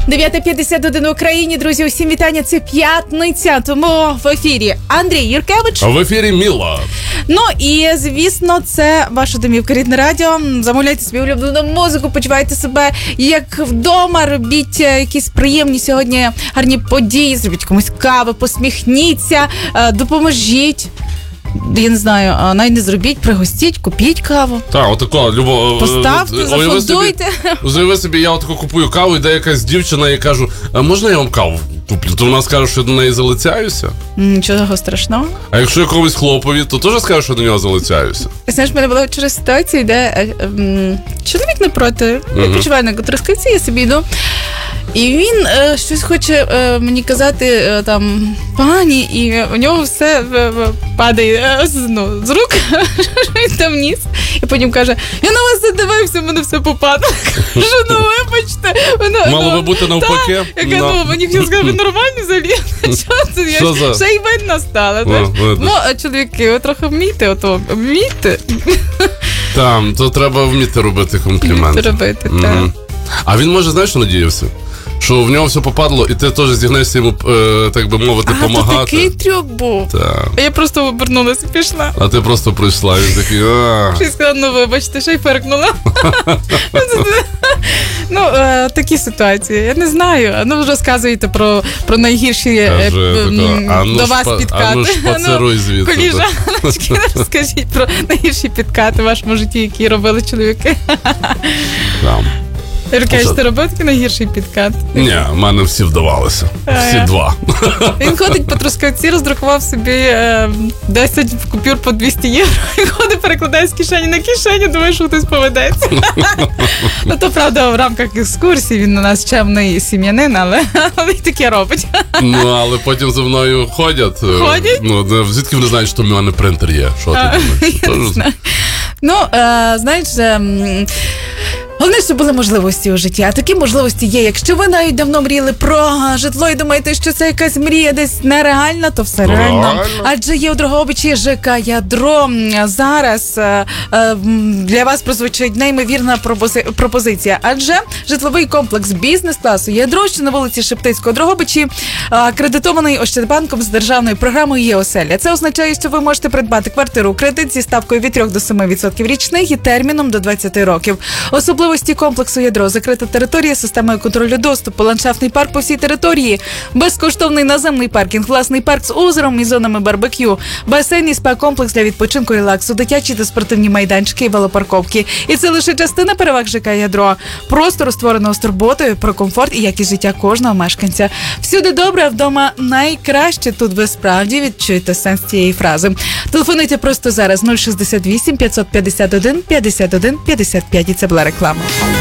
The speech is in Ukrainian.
9:51 в Україні, друзі, усім вітання, це п'ятниця, тому в ефірі Андрій Юркевич. А в ефірі Міла. Ну і, звісно, це ваша домівка, Рідне радіо. Замовляйте собі улюблену музику, почувайте себе як вдома, робіть якісь приємні сьогодні гарні події, зробіть комусь каву, посміхніться, допоможіть. Я не знаю, навіть не зробіть, пригостіть, купіть каву. Так, отако, поставте, зафондуйте. Уяви собі, я отако купую каву, йде якась дівчина, і кажу, а можна я вам каву куплю? То вона скаже, що я до неї залицяюся. Нічого страшного. А якщо якомусь хлопові, то теж скаже, що до нього залицяюся. Знаєш, в мене була вчора ситуація, де чоловік напроти, відпочиває на Трускавці, я собі йду. І він щось хоче мені казати там пані, і у нього все падає з рук, він там ніс. І потім каже, я на вас задивився, в мене все попадало. Кажу, ну вибачте. Мало би бути навпаки. Я мені хотів сказати, ви нормальні взагалі? Що це? Ще й видно стало. Ну, чоловіки, ви трохи вмійте, вмійте. Там, то треба вміти робити компліменти. Робити, так. А він може, знаєш, що надіявся? Що в нього все попадало, і ти теж зігнешся йому, так би мовити, помагати. А, то такий трюк був. Так. А я просто обернулася і пішла. А ти просто прийшла, і він такий, Щось сказала, ну вибачте, ще й феркнула. Ну, такі ситуації, я не знаю. Ну, розказуєте про найгірші до вас підкати. А ну шпацируй звідси. Коліжаночки, розкажіть про найгірші підкати в вашому житті, які робили чоловіки. Там. Юркевич, ти робив такий найгірший підкат? Ні, в мене всі вдавалися. Всі два. Він ходить по Трускавці, роздрукував собі 10 купюр по 200 євро і ходить, перекладає з кишені на кишеню, думає, що хтось поведеться. Ну, то, правда, в рамках екскурсії він у нас чемний сім'янин, але й таке робить. Ну, але потім за мною ходять. Ходять? Ну, звідки вони знають, що в мене принтер є? Що ти думаєш? Ну, знаєш, головне, щоб були можливості у житті, а такі можливості є. Якщо ви навіть давно мріяли про житло і думаєте, що це якась мрія десь нереальна, то все реально. Адже є у Дрогобичі ЖК «Ядро». Зараз для вас прозвучить неймовірна пропозиція. Адже житловий комплекс бізнес-класу «Ядро», що на вулиці Шептицького, Дрогобичі, акредитований Ощадбанком з державною програмою «Є-оселя». Це означає, що ви можете придбати квартиру у кредит зі ставкою від 3 до 7% річних і терміном до 20 років. Особливості комплексу «Ядро» – закрита територія, системою контролю доступу, ландшафтний парк по всій території, безкоштовний наземний паркінг, власний парк з озером і зонами барбекю, басейн і спа-комплекс для відпочинку і релаксу, дитячі та спортивні майданчики і велопарковки. І це лише частина переваг ЖК «Ядро». Простору, створеного з турботою про комфорт і якість життя кожного мешканця. Всюди добре, а вдома найкраще. Тут ви справді відчуєте сенс цієї фрази. Телефонуйте просто зараз 068 551 51 55. І це була реклама.